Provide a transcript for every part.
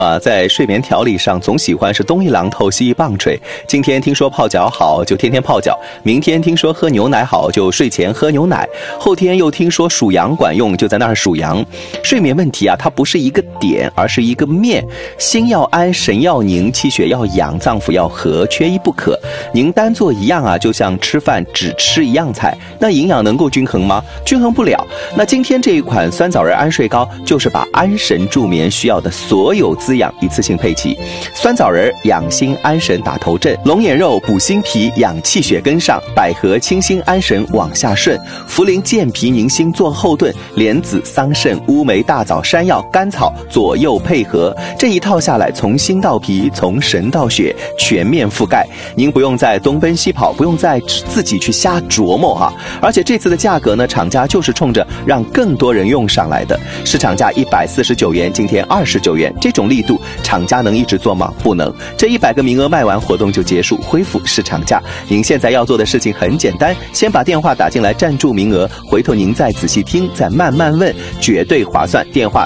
在睡眠调理上总喜欢是东一榔头西一棒槌。今天听说泡脚好，就天天泡脚；明天听说喝牛奶好，就睡前喝牛奶；后天又听说数羊管用，就在那儿数羊。睡眠问题啊，它不是一个点，而是一个面。心要安，神要宁，气血要养，脏腑要和，缺一不可。您单做一样啊，就像吃饭只吃一样菜，那营养能够均衡吗？均衡不了。那今天这一款酸枣仁安睡膏，就是把安神助眠需要的所有滋养一次性配齐。酸枣仁养心安神打头阵，龙眼肉补心脾养气血跟上，百合清心安神往下顺，茯苓健脾宁心做后盾，莲子桑葚乌梅大枣山药甘草左右配合，这一套下来，从心到脾，从神到血，全面覆盖。您不用再东奔西跑，不用再自己去瞎琢磨哈。而且这次的价格呢，厂家就是冲着让更多人用上来的，市场价149元，今天29元，这种力度，厂家能一直做吗？不能。这100个名额卖完，活动就结束，恢复市场价。您现在要做的事情很简单，先把电话打进来占住名额，回头您再仔细听，再慢慢问，绝对划算。电话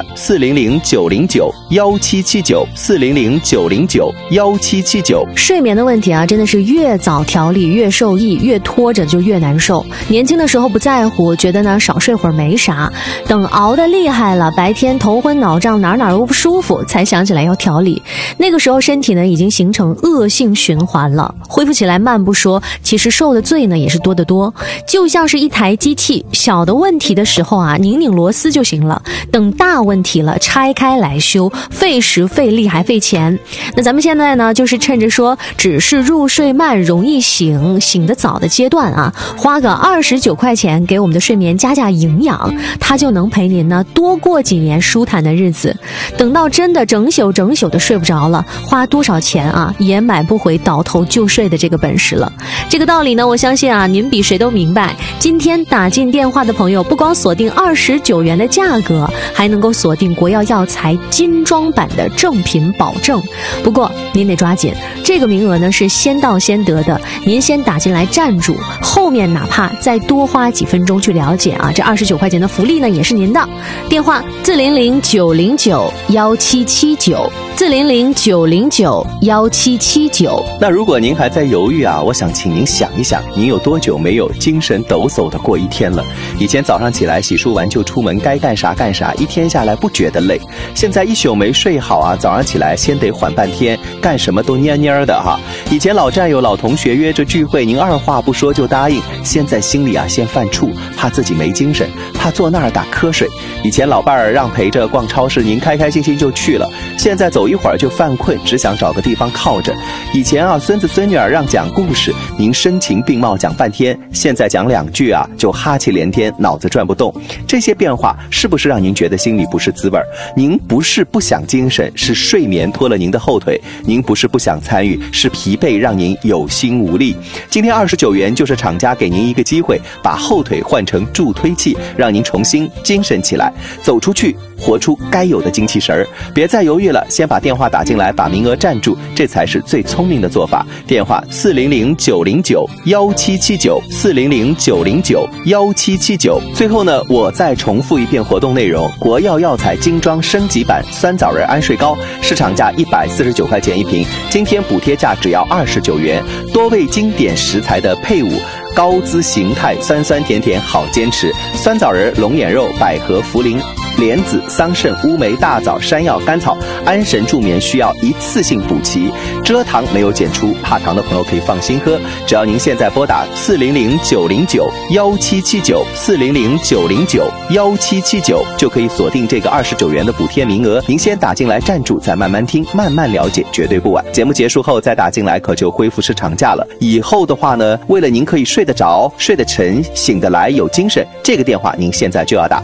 400-909-1779，400-909-1779。 睡眠的问题啊，真的是越早调理越受益，越拖着就越难受。年轻的时候不在乎，觉得呢少睡会儿没啥，等熬得厉害了，白天头昏脑胀，哪都不舒服，才想起来要调理。那个时候身体呢已经形成恶性循环了，恢复起来慢不说，其实受的罪呢也是多得多。就像是一台机器，小的问题的时候啊，拧拧螺丝就行了，等大问题了拆开来修，费时费力还费钱。那咱们现在呢就是趁着说只是入睡慢容易醒得早的阶段啊，花个29块钱给我们的睡眠加营养，它就能陪您呢多过几年舒坦的日子。等到真的整宿的睡不着了，花多少钱啊也买不回倒头就睡的这个本事了。这个道理呢，我相信啊您比谁都明白。今天打进电话的朋友，不光锁定29元的价格，还能够锁定国药药材精装版的正品保证。不过您得抓紧，这个名额呢是先到先得的，您先打进来站住，后面哪怕再多花几分钟去了解啊，这29块钱的福利呢也是您的。电话400-909-1779，400-909-1779。 那如果您还在犹豫啊，我想请您想一想，您有多久没有精神抖擞的过一天了？以前早上起来洗漱完就出门，该干啥干啥，一天下来不觉得累。现在一宿没睡好啊，早上起来先得缓半天，干什么都蔫蔫的哈。以前老战友老同学约着聚会，您二话不说就答应，现在心里啊先犯怵，怕自己没精神，怕坐那儿打瞌睡。以前老伴儿让陪着逛超市，您开开心心就去了，现在走一会儿就犯困，只想找个地方靠着。以前啊孙子孙女儿让讲故事，您声情并茂讲半天，现在讲2句啊就哈气连天，脑子转不动。这些变化是不是让您觉得心里不是滋味？您不是不想精神，是睡眠拖了您的后腿；您不是不想参与，是疲惫让您有心无力。今天29元就是厂家给您一个机会，把后腿换成助推器，让您重新精神起来，走出去，活出该有的精气神儿。别再犹豫了，先把电话打进来，把名额占住，这才是最聪明的做法。电话400-909-1779，400-909-1779。最后呢，我再重复一遍活动内容：国药药材精装升级版酸枣仁安睡膏，市场价149块钱一瓶，今天补贴价只要29元，多味经典食材的配伍，高姿形态，酸酸甜甜好坚持。酸枣仁、龙眼肉、百合、茯苓、莲子、桑葚、乌梅、大枣、山药、甘草，安神助眠需要一次性补齐，蔗糖没有检出，怕糖的朋友可以放心喝。只要您现在拨打400-909-1779，400-909-1779，就可以锁定这个29元的补贴名额。您先打进来站住，再慢慢听，慢慢了解，绝对不晚。节目结束后再打进来，可就恢复市场价了。以后的话呢，为了您可以睡得着、睡得沉、醒得来、有精神，这个电话您现在就要打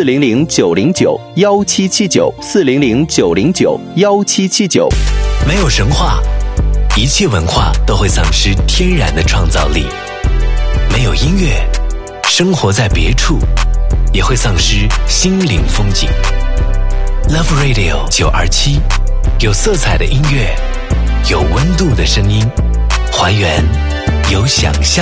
400-909-1779，400-909-1779。 没有神话，一切文化都会丧失天然的创造力；没有音乐，生活在别处也会丧失心灵风景。Love Radio 927，有色彩的音乐，有温度的声音，还原有想象